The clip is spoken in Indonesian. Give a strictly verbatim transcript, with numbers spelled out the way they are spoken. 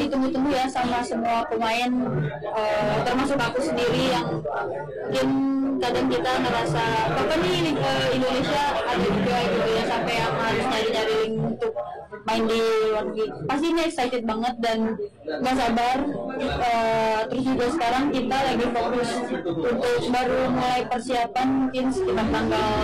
ditunggu-tunggu ya sama semua pemain, uh, termasuk aku sendiri yang mungkin kadang kita ngerasa apa nih ke Indonesia ada juga gitu ya, sampai yang harus nyari-nyari untuk main di luar negeri. Pasti ini excited banget dan gak sabar. Uh, terus juga sekarang kita lagi fokus untuk baru mulai persiapan mungkin sekitar tanggal